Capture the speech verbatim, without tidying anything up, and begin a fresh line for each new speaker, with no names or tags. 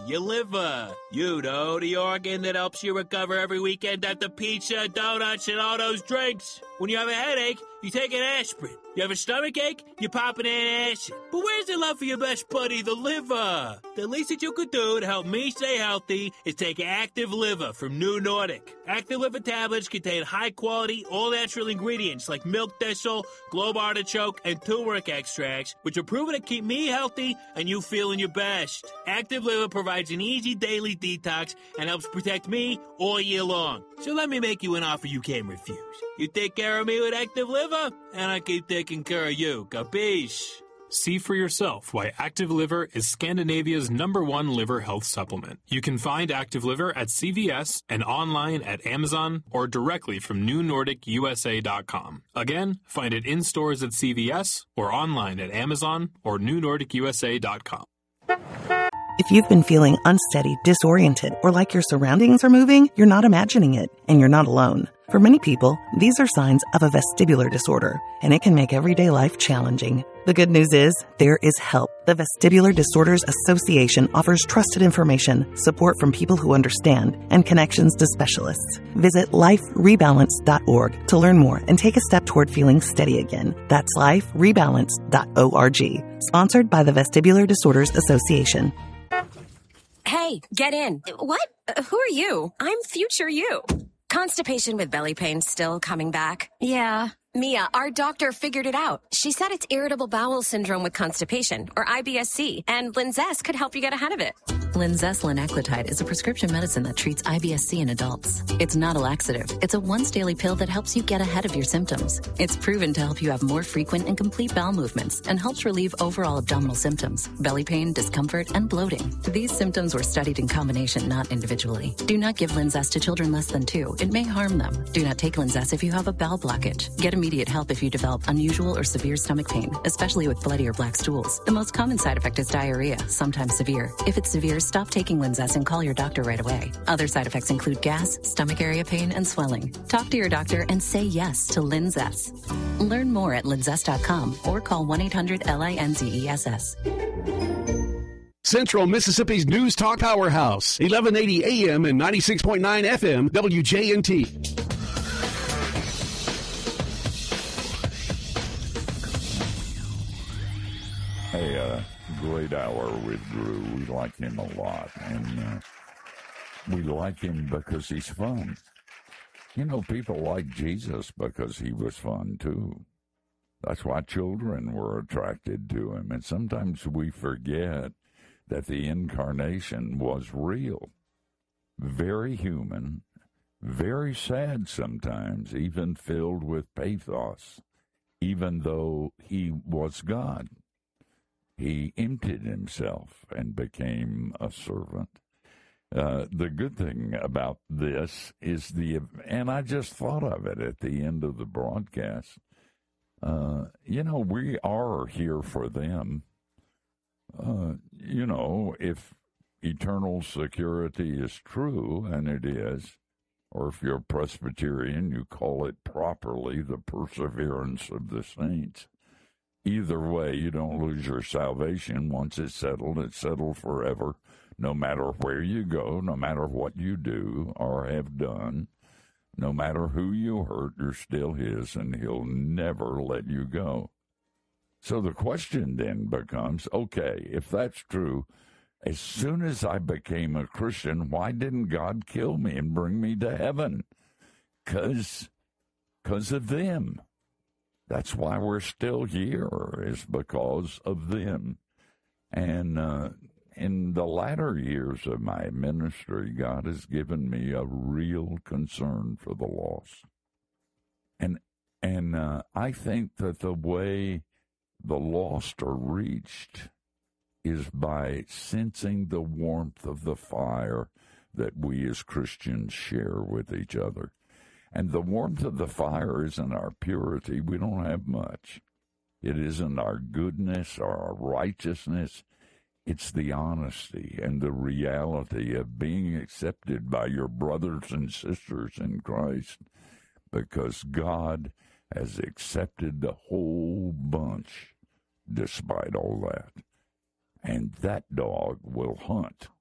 your liver. You know, the organ that helps you recover every weekend after pizza, donuts, and all those drinks. When you have a headache, you take an aspirin. You have a stomach ache, you pop an antacid. But where's the love for your best buddy, the liver? The least that you could do to help me stay healthy is take Active Liver from New Nordic. Active Liver tablets contain high-quality, all-natural ingredients like milk thistle, globe artichoke, and turmeric extracts, which are proven to keep me healthy and you feeling your best. Active Liver provides an easy daily detox and helps protect me all year long. So let me make you an offer you can't refuse. You take care of me with Active Liver, and I keep taking care of you. Capiche?
See for yourself why Active Liver is Scandinavia's number one liver health supplement. You can find Active Liver at C V S and online at Amazon or directly from new nordic u s a dot com. Again, find it in stores at C V S or online at Amazon or new nordic u s a dot com.
If you've been feeling unsteady, disoriented, or like your surroundings are moving, you're not imagining it, and you're not alone. For many people, these are signs of a vestibular disorder, and it can make everyday life challenging. The good news is, there is help. The Vestibular Disorders Association offers trusted information, support from people who understand, and connections to specialists. Visit life rebalance dot org to learn more and take a step toward feeling steady again. That's life rebalance dot org. Sponsored by the Vestibular Disorders Association.
Hey, get in. What? Uh, who are you? I'm future you. Constipation with belly pain still coming back? Yeah. Mia, our doctor figured it out. She said it's irritable bowel syndrome with constipation, or I B S C, and Linzess could help you get ahead of it.
Linzess linaclotide is a prescription medicine that treats I B S C in adults. It's not a laxative. It's a once-daily pill that helps you get ahead of your symptoms. It's proven to help you have more frequent and complete bowel movements and helps relieve overall abdominal symptoms, belly pain, discomfort, and bloating. These symptoms were studied in combination, not individually. Do not give Linzess to children less than two. It may harm them. Do not take Linzess if you have a bowel blockage. Get immediate help if you develop unusual or severe stomach pain, especially with bloody or black stools. The most common side effect is diarrhea, sometimes severe. If it's severe, stop taking Linzess and call your doctor right away. Other side effects include gas, stomach area pain, and swelling. Talk to your doctor and say yes to Linzess. Learn more at linzess dot com or call one eight hundred L I N Z E S S.
Central Mississippi's News Talk Powerhouse, eleven eighty A M and ninety-six point nine F M, W J N T.
Hey, uh, great hour with Drew. We like him a lot, and uh, we like him because he's fun. You know, people like Jesus because he was fun, too. That's why children were attracted to him, and sometimes we forget that the incarnation was real. Very human, very sad sometimes, even filled with pathos, even though he was God. He emptied himself and became a servant. Uh, the good thing about this is the, and I just thought of it at the end of the broadcast, uh, you know, we are here for them. Uh, you know, if eternal security is true, and it is, or if you're Presbyterian, you call it properly the perseverance of the saints. Either way, you don't lose your salvation. Once it's settled, it's settled forever, no matter where you go, no matter what you do or have done, no matter who you hurt, you're still his, and he'll never let you go. So the question then becomes, okay, if that's true, as soon as I became a Christian, why didn't God kill me and bring me to heaven? Because because of them. That's why we're still here, is because of them. And uh, in the latter years of my ministry, God has given me a real concern for the lost. And, and uh, I think that the way the lost are reached is by sensing the warmth of the fire that we as Christians share with each other. And the warmth of the fire isn't our purity. We don't have much. It isn't our goodness or our righteousness. It's the honesty and the reality of being accepted by your brothers and sisters in Christ, because God has accepted the whole bunch despite all that. And that dog will hunt